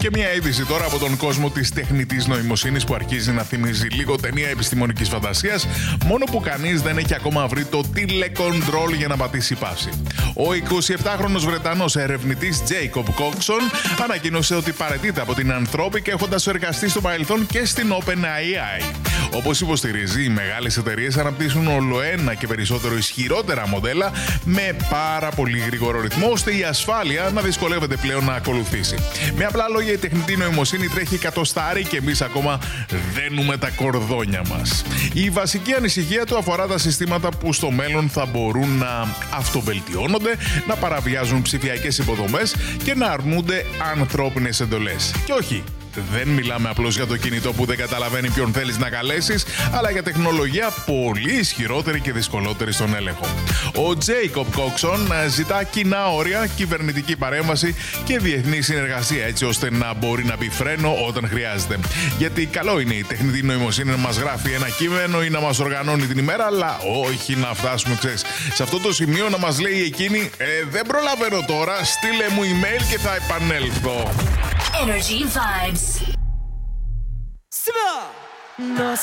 Και μια είδηση τώρα από τον κόσμο της τεχνητής νοημοσύνης που αρχίζει να θυμίζει λίγο ταινία επιστημονικής φαντασίας, μόνο που κανείς δεν έχει ακόμα βρει το τηλεκοντρόλ για να πατήσει παύση. Ο 27χρονος Βρετανός ερευνητής Jacob Coxon ανακοίνωσε ότι παραιτείται από την Anthropic έχοντας εργαστεί στο παρελθόν και στην OpenAI. Όπως υποστηρίζει, οι μεγάλες εταιρείες αναπτύσσουν ολοένα και περισσότερο ισχυρότερα μοντέλα με πάρα πολύ γρήγορο ρυθμό, ώστε η ασφάλεια να δυσκολεύεται πλέον να ακολουθήσει. Με απλά λόγια, η τεχνητή νοημοσύνη τρέχει εκατοστάρι και εμείς ακόμα δένουμε τα κορδόνια μας. Η βασική ανησυχία του αφορά τα συστήματα που στο μέλλον θα μπορούν να αυτοβελτιώνονται, να παραβιάζουν ψηφιακές υποδομές και να αρνούνται ανθρώπινες εντολές. Και όχι, δεν μιλάμε απλώς για το κινητό που δεν καταλαβαίνει ποιον θέλεις να καλέσεις, αλλά για τεχνολογία πολύ ισχυρότερη και δυσκολότερη στον έλεγχο. Ο Jacob Coxon ζητά κοινά όρια, κυβερνητική παρέμβαση και διεθνή συνεργασία, έτσι ώστε να μπορεί να μπει φρένο όταν χρειάζεται. Γιατί καλό είναι η τεχνητή νοημοσύνη να μας γράφει ένα κείμενο ή να μας οργανώνει την ημέρα, αλλά όχι να φτάσουμε, σε αυτό το σημείο να μας λέει εκείνη «Δεν προλαβαίνω τώρα, στείλε μου email και θα επανέλθω». Energy Vibes. No